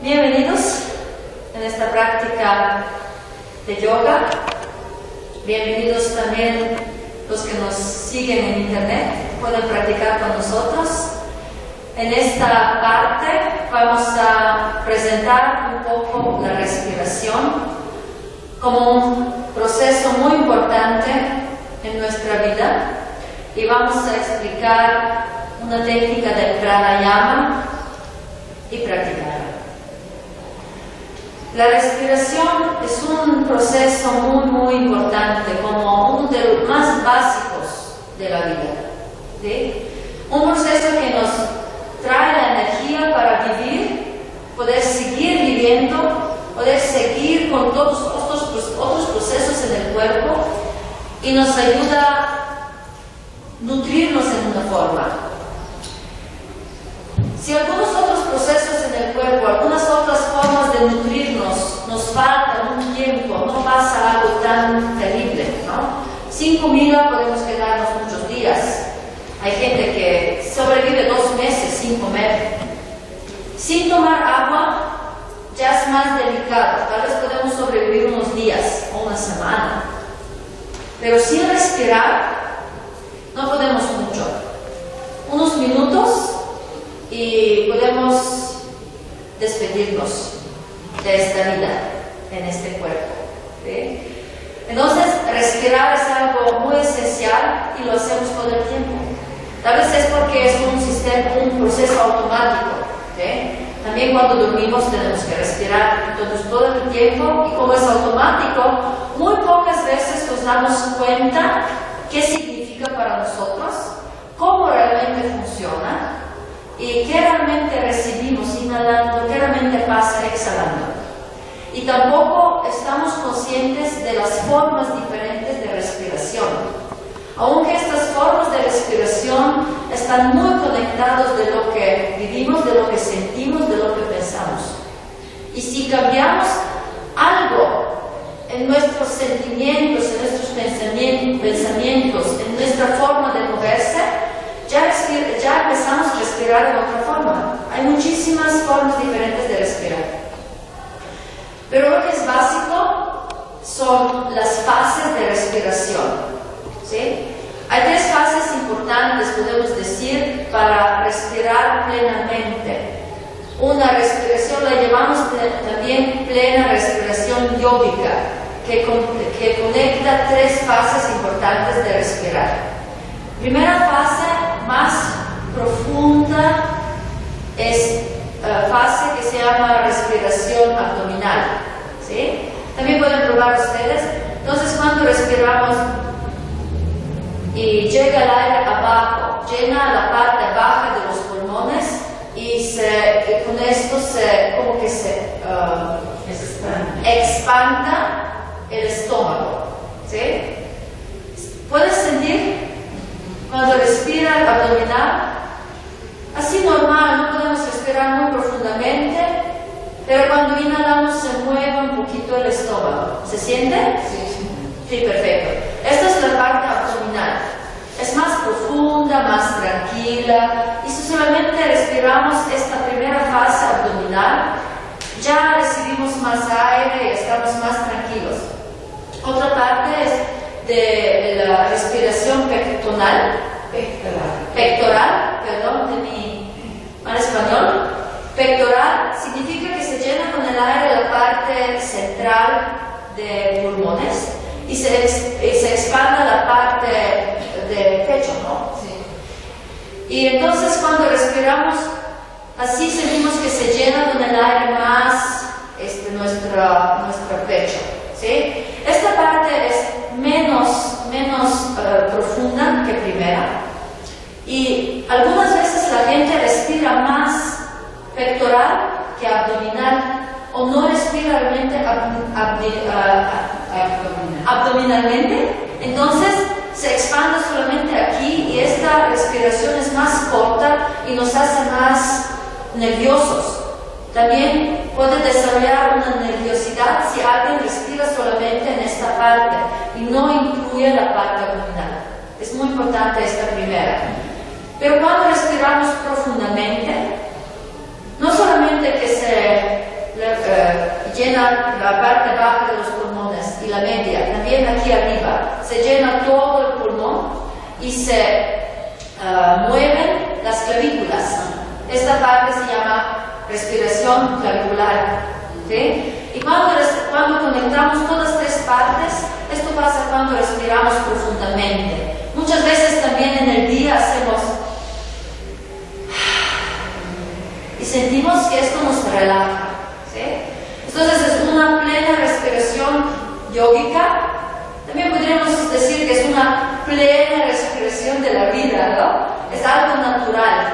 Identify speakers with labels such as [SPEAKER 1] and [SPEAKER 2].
[SPEAKER 1] Bienvenidos en esta práctica de yoga. Bienvenidos también los que nos siguen en internet, pueden practicar con nosotros. En esta parte vamos a presentar un poco la respiración como un proceso muy importante en nuestra vida y vamos a explicar una técnica del pranayama y practicarla. La respiración es un proceso muy importante, como uno de los más básicos de la vida, ¿sí? Un proceso que nos trae la energía para vivir, poder seguir viviendo, poder seguir con todos otros procesos en el cuerpo y nos ayuda a nutrirnos en una forma. Si algunos otros procesos en el cuerpo, algunas otras formas de nutrirnos nos faltan un tiempo, no pasa algo tan terrible, ¿no? Sin comida podemos quedarnos muchos días. Hay gente que sobrevive 2 meses sin comer. Sin tomar agua ya es más delicado. Tal vez podemos sobrevivir unos días o una semana. Pero sin respirar no podemos mucho. Unos minutos y podemos despedirnos de esta vida en este cuerpo, ¿sí? Entonces, respirar es algo muy esencial y lo hacemos todo el tiempo. Tal vez es porque es un proceso automático, ¿sí? También cuando dormimos tenemos que respirar entonces todo el tiempo, y como es automático, muy pocas veces nos damos cuenta qué significa para nosotros, cómo realmente funciona y qué realmente recibimos inhalando, qué realmente pasa exhalando. Y tampoco estamos conscientes de las formas diferentes de respiración, aunque estas formas de respiración están muy conectadas de lo que vivimos, de lo que sentimos, de lo que pensamos. Y si cambiamos algo en nuestros sentimientos, en nuestros pensamientos, en nuestra forma de moverse, ya empezamos a respirar de otra forma. Hay muchísimas formas diferentes de respirar. Pero lo que es básico son las fases de respiración, ¿sí? Hay 3 fases importantes, podemos decir, para respirar plenamente. Una respiración la llamamos también plena respiración yógica, que conecta 3 fases importantes de respirar. Primera fase más profunda es fase que se llama respiración abdominal, ¿sí? También pueden probar ustedes. Entonces, cuando respiramos y llega el aire abajo, llena la parte baja de los pulmones y con esto como que se expanda el estómago, ¿sí? ¿Puedes sentir? Cuando respira el abdominal, así normal, no podemos respirar muy profundamente, pero cuando inhalamos se mueve un poquito el estómago. ¿Se siente? Sí. Sí, perfecto. Esta es la parte abdominal. Es más profunda, más tranquila, y si solamente respiramos esta primera fase abdominal, ya recibimos más aire y estamos más tranquilos. Otra parte es de la respiración pectoral, mal español. Pectoral significa que se llena con el aire la parte central de pulmones y se expanda la parte del pecho, ¿no? Sí. Y entonces cuando respiramos así sentimos que se llena con el aire más nuestro pecho, ¿sí? Esta parte es menos profunda que primera, y algunas veces la gente respira más pectoral que abdominal, o no respira realmente abdominalmente, entonces se expande solamente aquí y esta respiración es más corta y nos hace más nerviosos. También puede desarrollar una nerviosidad si alguien respira solamente en esta parte y no incluye la parte abdominal. Es muy importante esta primera. Pero cuando respiramos profundamente, no solamente que se la parte baja de los pulmones y la media, también aquí arriba, se llena todo el pulmón y se mueven las clavículas. Esta parte se llama respiración clavicular. ¿Sí? Y cuando conectamos todas tres partes, esto pasa cuando respiramos profundamente. Muchas veces también en el día hacemos y sentimos que esto nos relaja. ¿Sí? Entonces es una plena respiración yógica. También podríamos decir que es una plena respiración de la vida, ¿no? Es algo natural.